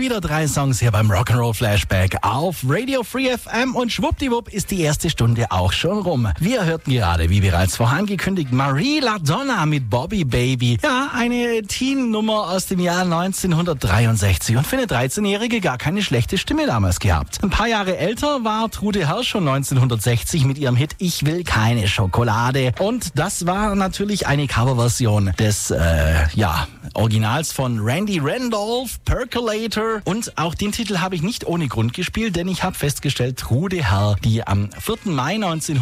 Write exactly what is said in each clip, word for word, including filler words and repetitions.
wieder drei Songs hier beim Rock'n'Roll Flashback auf Radio Free F M und schwuppdiwupp ist die erste Stunde auch schon rum. Wir hörten gerade, wie bereits vorangekündigt, Marie LaDonna mit Bobby Baby. Ja, eine Teen-Nummer aus dem Jahr neunzehnhundertdreiundsechzig und für eine dreizehnjährige gar keine schlechte Stimme damals gehabt. Ein paar Jahre älter war Trude Herr schon neunzehnhundertsechzig mit ihrem Hit Ich will keine Schokolade. Und das war natürlich eine Coverversion des, äh, ja, Originals von Randy Randolph, Percolator. Und auch den Titel habe ich nicht ohne Grund gespielt, denn ich habe festgestellt, Trude Herr, die am vierten Mai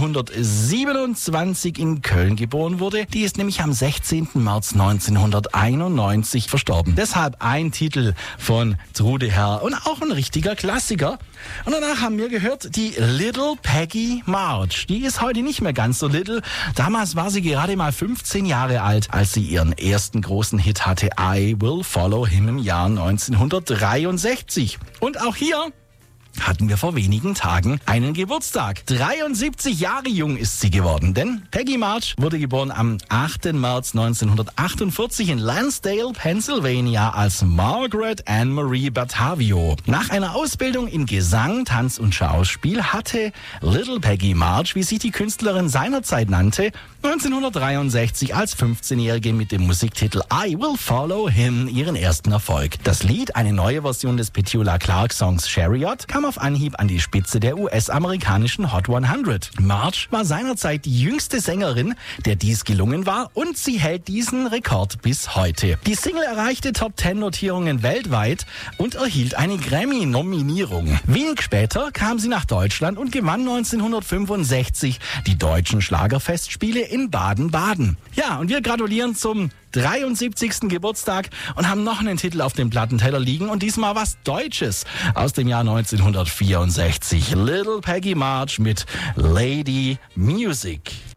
neunzehnhundertsiebenundzwanzig in Köln geboren wurde, die ist nämlich am sechzehnten März neunzehnhunderteinundneunzig verstorben. Deshalb ein Titel von Trude Herr und auch ein richtiger Klassiker. Und danach haben wir gehört die Little Peggy March. Die ist heute nicht mehr ganz so little. Damals war sie gerade mal fünfzehn Jahre alt, als sie ihren ersten großen Hit hatte, I Will Follow Him im Jahr neunzehnhundertdreiundsechzig. Und auch hier hatten wir vor wenigen Tagen einen Geburtstag. dreiundsiebzig Jahre jung ist sie geworden, denn Peggy March wurde geboren am achten März neunzehnhundertachtundvierzig in Lansdale, Pennsylvania als Margaret Anne Marie Batavio. Nach einer Ausbildung in Gesang, Tanz und Schauspiel hatte Little Peggy March, wie sich die Künstlerin seinerzeit nannte, neunzehnhundertdreiundsechzig als fünfzehnjährige mit dem Musiktitel I Will Follow Him ihren ersten Erfolg. Das Lied, eine neue Version des Petula Clark Songs Chariot, kam auf Anhieb an die Spitze der U S-amerikanischen Hot hundert. March war seinerzeit die jüngste Sängerin, der dies gelungen war, und sie hält diesen Rekord bis heute. Die Single erreichte Top-Ten-Notierungen weltweit und erhielt eine Grammy-Nominierung. Wenig später kam sie nach Deutschland und gewann neunzehnhundertfünfundsechzig die deutschen Schlagerfestspiele in Baden-Baden. Ja, und wir gratulieren zum dreiundsiebzigsten Geburtstag und haben noch einen Titel auf dem Plattenteller liegen und diesmal was Deutsches aus dem Jahr neunzehnhundertvierundsechzig. Little Peggy March mit Lady Music.